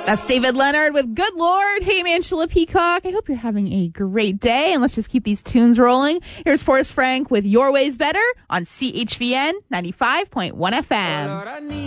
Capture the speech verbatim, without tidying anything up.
That's David Leonard with Good Lord. Hey, I'm Angela Peacock. I hope you're having a great day, and let's just keep these tunes rolling. Here's Forrest Frank with Your Way's Better on C H V N ninety-five point one F M.